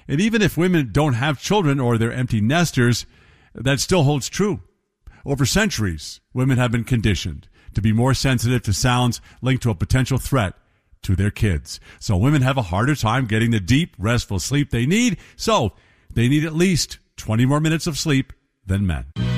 And even if women don't have children or they're empty nesters, that still holds true. Over centuries, women have been conditioned to be more sensitive to sounds linked to a potential threat to their kids. So women have a harder time getting the deep, restful sleep they need. So they need at least 20 more minutes of sleep than men.